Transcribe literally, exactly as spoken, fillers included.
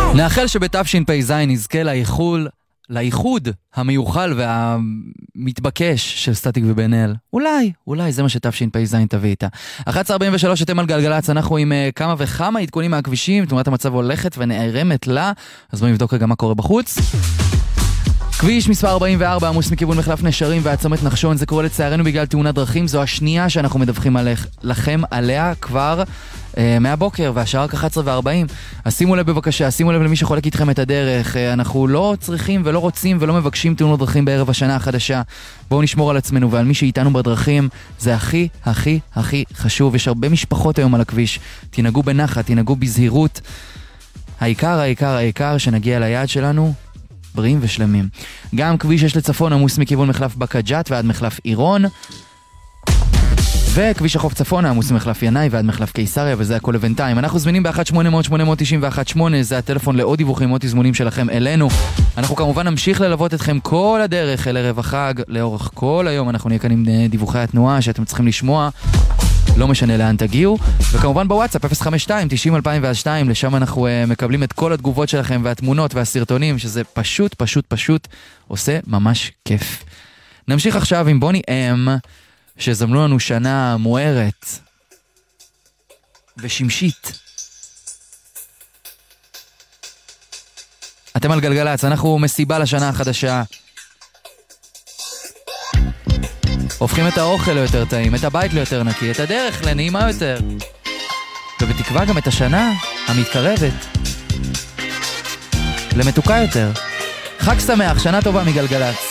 נאחל שבתשפ"ז נזכה לאיחול, לאיחוד המיוחל והמתבקש של סטטיק ובן אל. אולי, אולי זה מה שתשפ"ז תביא איתה. אחת עשרה ארבעים ושלוש אתם על גלגלץ, אנחנו עם uh, כמה וכמה עדכונים מהכבישים, תמונת המצב הולכת ונערמת לה, אז בואו נבדוק רגע מה קורה בחוץ. כביש מספר ארבעים וארבע עמוס מכיוון מחלף נשרים והצומת נחשון, זה קורה לצערנו בגלל תאונת דרכים, זו השנייה שאנחנו מדווחים עליך, לכם עליה כבר אה, מהבוקר, והשעה רק אחת עשרה וארבעים. אז שימו לב בבקשה, שימו לב למי שחולק איתכם את הדרך, אה, אנחנו לא צריכים ולא רוצים ולא מבקשים תאונות דרכים בערב השנה החדשה. בואו נשמור על עצמנו ועל מי שאיתנו בדרכים, זה הכי הכי הכי חשוב. יש הרבה משפחות היום על הכביש, תנהגו בנחת, תנהגו בזהירות. העיקר, העיקר, העיקר שנגיע ליעד שלנו בריאים ושלמים. גם כביש יש לצפון עמוס מכיוון מחלף בקג'ת ועד מחלף עירון, וכביש החוף צפון עמוס מחלף ינאי ועד מחלף קיסריה, וזה הכל לבינתיים. אנחנו זמינים ב-אחת שמונה אפס אפס שמונה תשע אחת שמונה, זה הטלפון לעוד דיווחים, עוד תזמונים שלכם אלינו. אנחנו כמובן נמשיך ללוות אתכם כל הדרך אל ערב החג, לאורך כל היום אנחנו נהיה כאן עם דיווחי התנועה שאתם צריכים לשמוע, לא משנה לאן תגיעו, וכמובן בוואטסאפ אפס חמש שתיים תשעים אלפיים ושתיים, לשם אנחנו uh, מקבלים את כל התגובות שלכם והתמונות והסרטונים, שזה פשוט פשוט פשוט עושה ממש כיף. נמשיך עכשיו עם בוני אם, שזמנו לנו שנה מוארת ושמשית. אתם על גלגלץ, אנחנו מסיבה לשנה החדשה, הופכים את האוכל ליותר טעים, את הבית ליותר נקי, את הדרך לנעימה יותר, ובתקווה גם את השנה המתקרבת למתוקה יותר. חג שמח, שנה טובה מגלגלץ.